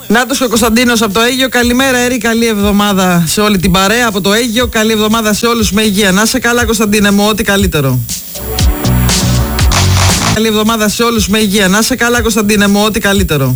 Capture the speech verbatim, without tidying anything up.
Νάτος ο Κωνσταντίνος από το Αίγιο. Καλημέρα, Ερή. Καλή εβδομάδα σε όλη την παρέα από το Αίγιο. Καλή εβδομάδα σε όλους με υγεία. Να σε καλά, Κωνσταντίνε μου, ό,τι καλύτερο. Καλή εβδομάδα σε όλους με υγεία. Να σε καλά, Κωνσταντίνε μου, ό,τι καλύτερο.